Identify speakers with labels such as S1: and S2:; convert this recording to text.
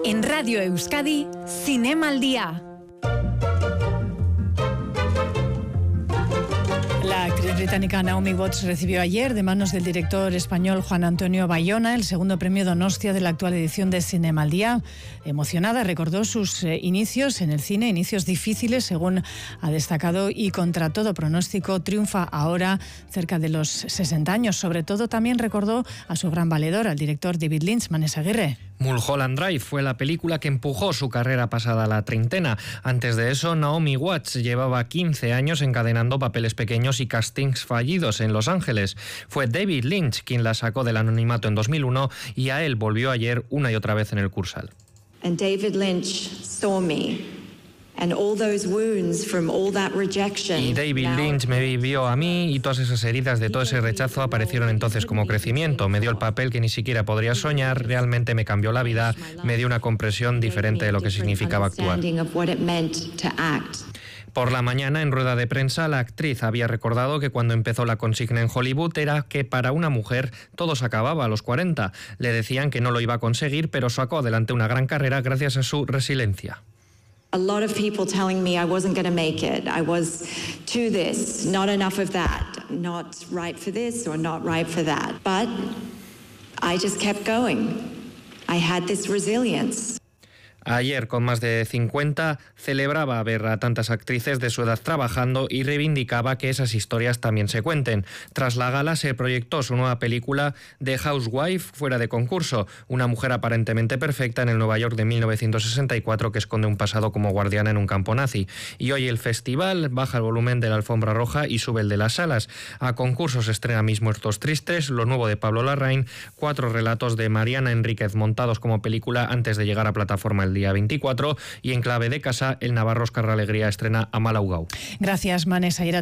S1: En Radio Euskadi, Cinema al Día. La actriz británica Naomi Watts recibió ayer, de manos del director español Juan Antonio Bayona, el segundo premio Donostia de la actual edición de Cinema al Día. Emocionada, recordó sus inicios en el cine, inicios difíciles, según ha destacado, y contra todo pronóstico triunfa ahora, cerca de los 60 años. Sobre todo también recordó a su gran valedor, al director David Lynch. Manes Aguirre.
S2: Mulholland Drive fue la película que empujó su carrera pasada la treintena. Antes de eso, Naomi Watts llevaba 15 años encadenando papeles pequeños y castings fallidos en Los Ángeles. Fue David Lynch quien la sacó del anonimato en 2001 y a él volvió ayer una y otra vez en el Cursal.
S3: And David Lynch saw me. And all those wounds from all that rejection.
S2: Y David Lynch me vio a mí y todas esas heridas de todo ese rechazo aparecieron entonces como crecimiento. Me dio el papel que ni siquiera podría soñar, realmente me cambió la vida, me dio una comprensión diferente de lo que significaba actuar. Por la mañana, en rueda de prensa, la actriz había recordado que cuando empezó la consigna en Hollywood era que para una mujer todo se acababa a los 40. Le decían que no lo iba a conseguir, pero sacó adelante una gran carrera gracias a su resiliencia.
S3: A lot of people telling me I wasn't going to make it. I was to this, not enough of that, not right for this or not right for that. But I just kept going. I had this resilience.
S2: Ayer, con más de 50, celebraba ver a tantas actrices de su edad trabajando y reivindicaba que esas historias también se cuenten. Tras la gala se proyectó su nueva película The Housewife fuera de concurso, una mujer aparentemente perfecta en el Nueva York de 1964 que esconde un pasado como guardiana en un campo nazi. Y hoy el festival baja el volumen de la alfombra roja y sube el de las salas. A concurso se estrena Mis muertos tristes, lo nuevo de Pablo Larraín, 4 relatos de Mariana Enríquez montados como película antes de llegar a plataforma el día 24, y en clave de casa, el navarro Oscar Alegría estrena Amalaugau.
S1: Gracias, Manes Aguirre.